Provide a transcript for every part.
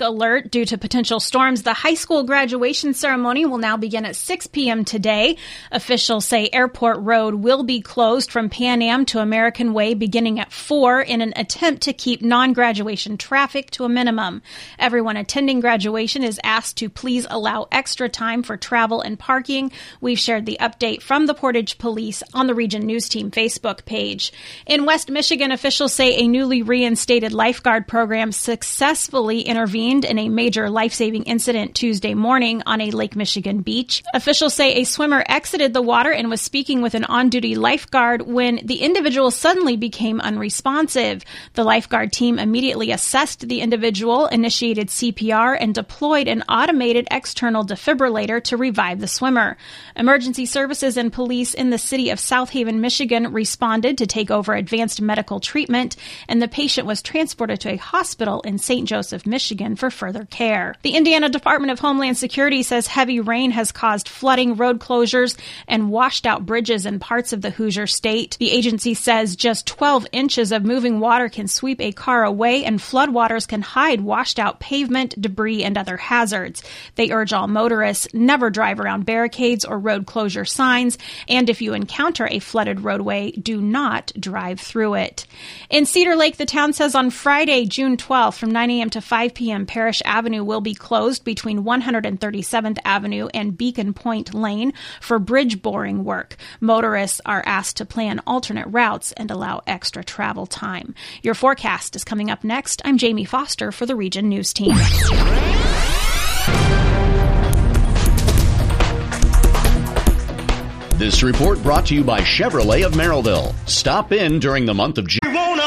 alert due to potential storms. The high school graduation ceremony will now begin at 6 p.m. today. Officials say Airport Road will be closed from Pan Am to American Way beginning at 4 in an attempt to keep non-graduation traffic to a minimum. Everyone attending graduation is asked to please allow extra time for travel and parking. We've shared the update from the Portage Police on the Region News Team Facebook page. In West Michigan, officials say a newly reinstated lifeguard program successfully intervened in a major life-saving incident Tuesday morning on a Lake Michigan beach. Officials say a swimmer exited the water and was speaking with an on-duty lifeguard when the individual suddenly became unresponsive. The lifeguard team immediately assessed the individual, initiated CPR, and deployed an automated external defibrillator to revive the swimmer. Emergency services and police in the city of South Haven, Michigan responded to take over advanced medical treatment, and the patient was transported to a hospital in St. Joseph, Michigan for further care. The Indiana Department of Homeland Security says heavy rain has caused flooding, road closures, and washed out bridges in parts of the Hoosier State. The agency says just 12 inches of moving water can sweep a car away, and floodwaters can hide washed out pavement, debris, and other hazards. They urge all motorists never drive around barricades or road closure signs, and if you encounter a flooded roadway, do not drive through it. In Cedar Lake, the town says on Friday, June 12th, from 9 a.m. to 5 p.m., Parrish Avenue will be closed between 137th Avenue and Beacon Point Lane for bridge boring work. Motorists are asked to plan alternate routes and allow extra travel time. Your forecast is coming up next. I'm Jamie Foster for the Region News Team. This report brought to you by Chevrolet of Merrillville. Stop in during the month of June.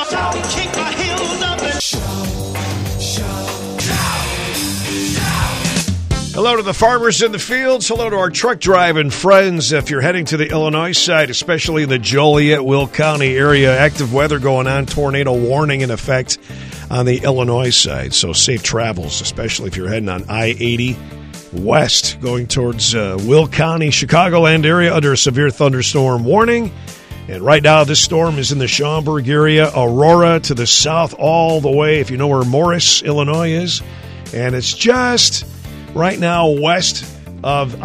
Hello to the farmers in the fields. Hello to our truck driving friends. If you're heading to the Illinois side, especially in the Joliet-Will County area, active weather going on, tornado warning in effect on the Illinois side. So safe travels, especially if you're heading on I-80 west going towards Will County, Chicagoland area under a severe thunderstorm warning. And right now, this storm is in the Schaumburg area, Aurora to the south all the way, if you know where Morris, Illinois is. And it's just right now west of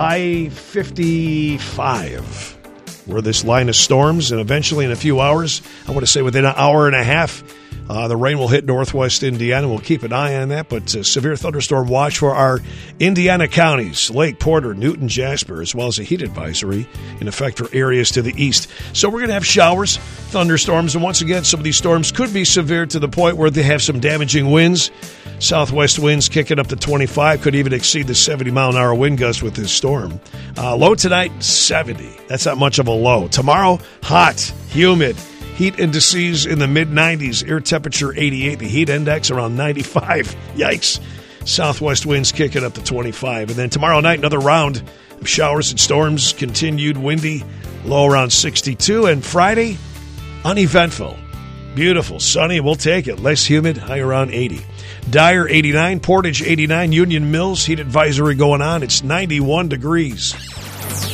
I-55, where this line of storms, and eventually in a few hours, I want to say within an hour and a half, the rain will hit northwest Indiana. We'll keep an eye on that, but severe thunderstorm watch for our Indiana counties, Lake, Porter, Newton, Jasper, as well as a heat advisory in effect for areas to the east. So we're going to have showers, thunderstorms, and once again, some of these storms could be severe to the point where they have some damaging winds. Southwest winds kicking up to 25, could even exceed the 70-mile-an-hour wind gust with this storm. Low tonight, 70. That's not much of a low. Tomorrow, hot, humid. Heat indices in the mid-90s, air temperature 88, the heat index around 95. Yikes. Southwest winds kicking up to 25. And then tomorrow night, another round of showers and storms, continued windy, low around 62. And Friday, uneventful, beautiful, sunny, we'll take it. Less humid, high around 80. Dyer 89, Portage 89, Union Mills, heat advisory going on. It's 91 degrees.